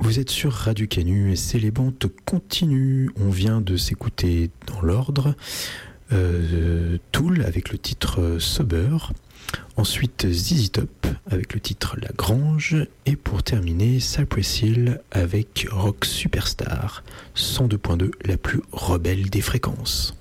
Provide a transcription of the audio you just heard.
Vous êtes sur Radio Canu et c'est les bandes continues. On vient de s'écouter dans l'ordre Tool avec le titre Sober, ensuite ZZ Top avec le titre La Grange et pour terminer Cypress Hill avec Rock Superstar 102.2, la plus rebelle des fréquences.